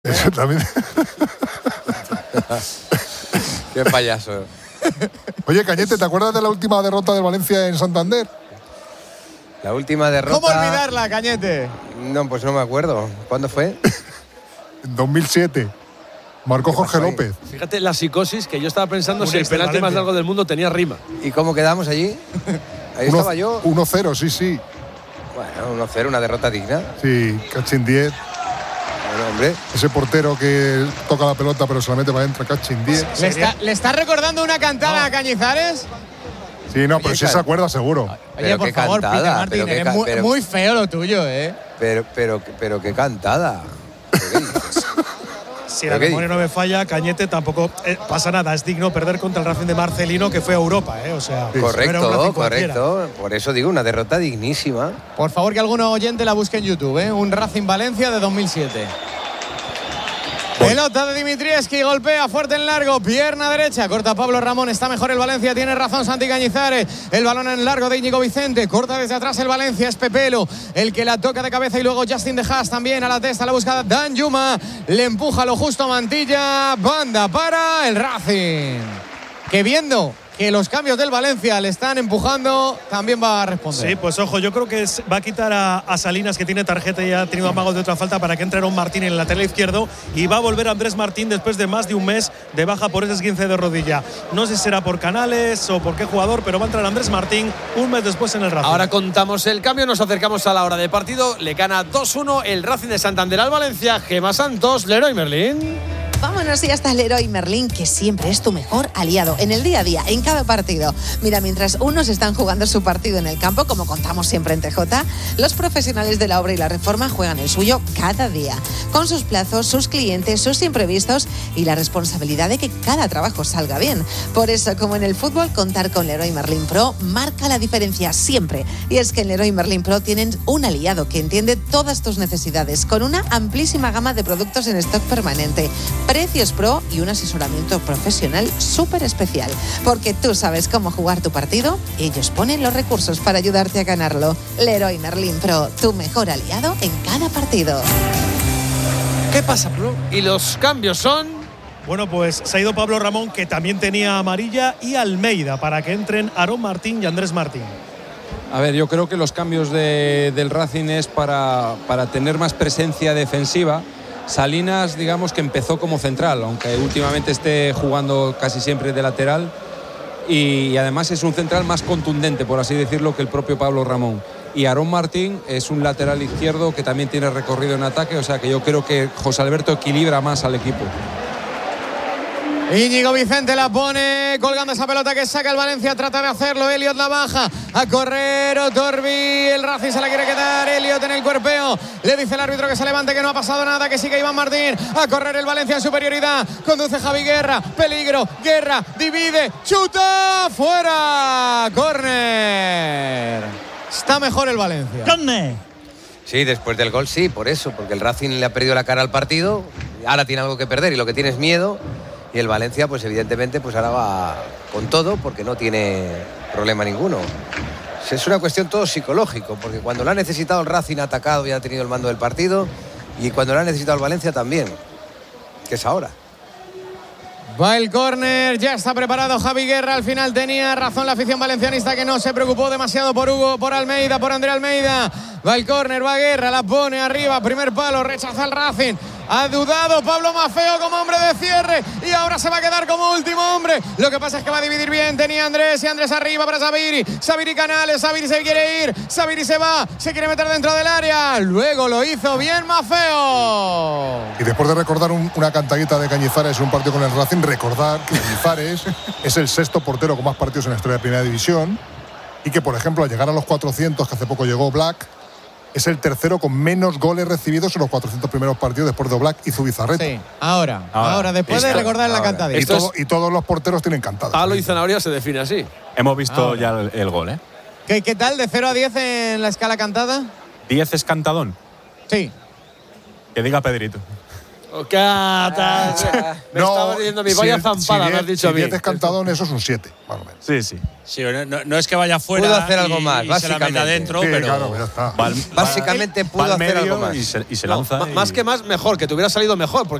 Eso también. Qué payaso. Oye, Cañete, ¿te acuerdas de la última derrota del Valencia en Santander? La última derrota. ¿Cómo olvidarla, Cañete? No, pues no me acuerdo. ¿Cuándo fue? En 2007. Marcó Jorge López. Fíjate la psicosis que yo estaba pensando si el penalti más largo del mundo tenía rima. ¿Y cómo quedamos allí? Ahí estaba yo. 1-0, sí. Bueno, 1-0, una derrota digna. Sí, cachín 10. Bueno, hombre. Ese portero que toca la pelota pero se la mete para adentro, cachín 10. ¿Le está recordando una cantada a Cañizares? Sí, no, pero sí se acuerda seguro. Oye, por favor, Peter Martín, es muy feo lo tuyo, ¿eh? Pero qué cantada. Si la memoria no me falla, Cañete tampoco pasa nada. Es digno perder contra el Racing de Marcelino, que fue a Europa, ¿eh? O sea, correcto. Por eso digo, una derrota dignísima. Por favor, que algún oyente la busque en YouTube, ¿eh? Un Racing Valencia de 2007. Pelota de Dimitrievski, golpea fuerte en largo, pierna derecha, corta Pablo Ramón, está mejor el Valencia, tiene razón Santi Cañizares, el balón en largo de Íñigo Vicente, corta desde atrás el Valencia, es Pepelo, el que la toca de cabeza y luego Justin De Haas también a la testa, la busca Dan Yuma, le empuja lo justo a Mantilla, banda para el Racing, que viendo que los cambios del Valencia le están empujando, también va a responder. Sí, pues ojo, yo creo que va a quitar a Salinas, que tiene tarjeta y ha tenido amago de otra falta, para que entre Aaron Martín en el lateral izquierdo, y va a volver Andrés Martín después de más de un mes de baja por ese esguince de rodilla. No sé si será por Canales o por qué jugador, pero va a entrar Andrés Martín un mes después en el Racing. Ahora contamos el cambio, nos acercamos a la hora de partido. Le gana 2-1 el Racing de Santander al Valencia. Gemma Santos, Leroy Merlín. Vámonos y hasta Leroy Merlín, que siempre es tu mejor aliado en el día a día, en cada partido. Mira, mientras unos están jugando su partido en el campo, como contamos siempre en TJ, los profesionales de la obra y la reforma juegan el suyo cada día, con sus plazos, sus clientes, sus imprevistos y la responsabilidad de que cada trabajo salga bien. Por eso, como en el fútbol, contar con Leroy Merlin Pro marca la diferencia siempre. Y es que en Leroy Merlin Pro tienen un aliado que entiende todas tus necesidades, con una amplísima gama de productos en stock permanente, precios pro y un asesoramiento profesional súper especial. Porque tú sabes cómo jugar tu partido, ellos ponen los recursos para ayudarte a ganarlo. Leroy Merlin Pro, tu mejor aliado en cada partido. ¿Qué pasa, Pro? Y los cambios son... Bueno, pues se ha ido Pablo Ramón, que también tenía amarilla, y Almeida, para que entren Aaron Martín y Andrés Martín. A ver, yo creo que los cambios del Racing es para tener más presencia defensiva. Salinas, digamos que empezó como central, aunque últimamente esté jugando casi siempre de lateral, y además es un central más contundente, por así decirlo, que el propio Pablo Ramón. Y Aaron Martín es un lateral izquierdo que también tiene recorrido en ataque, o sea que yo creo que José Alberto equilibra más al equipo. Íñigo Vicente la pone colgando esa pelota que saca el Valencia, trata de hacerlo, Elliot la baja, a correr Otorbi, el Racing se la quiere quedar, Elliot en el cuerpeo, le dice el árbitro que se levante, que no ha pasado nada, que sigue Iván Martín, a correr el Valencia en superioridad, conduce Javi Guerra, peligro, Guerra, divide, chuta, fuera, córner, está mejor el Valencia. ¡Córner! Sí, después del gol sí, por eso, porque el Racing le ha perdido la cara al partido, ahora tiene algo que perder y lo que tiene es miedo. Y el Valencia, pues evidentemente, pues ahora va con todo porque no tiene problema ninguno. Es una cuestión todo psicológico, porque cuando lo ha necesitado el Racing ha atacado y ha tenido el mando del partido, y cuando lo ha necesitado el Valencia también, que es ahora. Va el córner, ya está preparado Javi Guerra, al final tenía razón la afición valencianista, que no se preocupó demasiado por Hugo, por Almeida, por André Almeida. Va el córner, va Guerra, la pone arriba, primer palo, rechaza el Racing. Ha dudado Pablo Maffeo como hombre de cierre y ahora se va a quedar como último hombre. Lo que pasa es que va a dividir bien. Tenía Andrés y Andrés arriba para Sabiri. Sabiri Canales, Sabiri se quiere ir. Sabiri se va, se quiere meter dentro del área. Luego lo hizo bien Maffeo. Y después de recordar una cantadita de Cañizares en un partido con el Racing, recordar que Cañizares es el sexto portero con más partidos en la historia de Primera División y que, por ejemplo, al llegar a los 400, que hace poco llegó Black, es el tercero con menos goles recibidos en los 400 primeros partidos después de Black y Zubizarreta. Sí, ahora después de recordar la cantadita. Y todos los porteros tienen cantadas. Palo y zanahoria se define así. Hemos visto ya el gol, ¿eh? ¿Qué tal? ¿De 0 a 10 en la escala cantada? 10 es cantadón. Sí. Que diga Pedrito. Me estabas diciendo mi vaya zampada, me has dicho a mí. Si 10 es cantado, en eso es un 7, más o menos. Sí. Sí, no es que vaya fuera. Pudo hacer algo más, y se la meta básicamente. dentro, Sí, pero. claro, ya está. Básicamente pudo hacer algo más. Y se lanza. Más que más, mejor, que te hubiera salido mejor. Porque